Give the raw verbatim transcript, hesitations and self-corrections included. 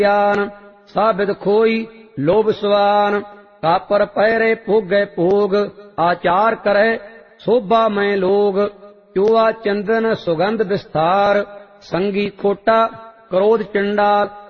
ਗਿਆਨ ਸਾਬਿਦ ਖੋਈ ਲੋਭ ਸਵਾਨ ਕਾਪਰ ਪਹਿਰੇ ਭੋਗੇ ਭੋਗ ਆਚਾਰ ਕਰੇ ਸੋਭਾ ਮੈਂ ਲੋਗ ਚੋਆ ਚੰਦਨ ਸੁਗੰਧ ਵਿਸਥਾਰ ਸੰਗੀ ਖੋਟਾ ਕ੍ਰੋਧ ਚੰਡਾਲ